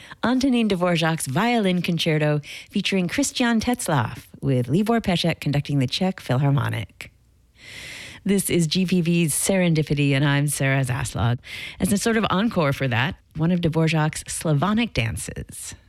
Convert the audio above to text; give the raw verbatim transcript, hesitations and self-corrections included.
Antonin Dvorak's Violin Concerto featuring Christian Tetzlaff, with Libor Pesek conducting the Czech Philharmonic. This is G P V's Serendipity, and I'm Sarah Zaslog. As a sort of encore for that, one of Dvorak's Slavonic dances.